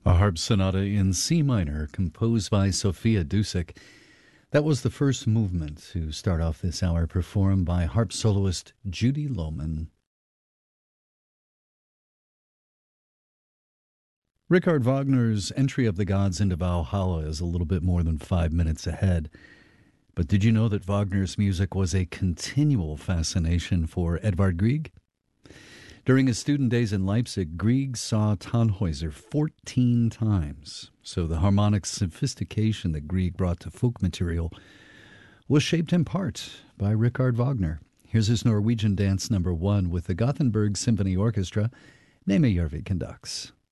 A harp sonata in C minor, composed by Sophia Dusek. That was the first movement to start off this hour, performed by harp soloist Judy Lohman. Richard Wagner's entry of the gods into Valhalla is a little bit more than 5 minutes ahead. But did you know that Wagner's music was a continual fascination for Edvard Grieg? During his student days in Leipzig, Grieg saw Tannhäuser 14 times. So the harmonic sophistication that Grieg brought to folk material was shaped in part by Richard Wagner. Here's his Norwegian Dance No. 1 with the Gothenburg Symphony Orchestra. Neme Järvi conducts.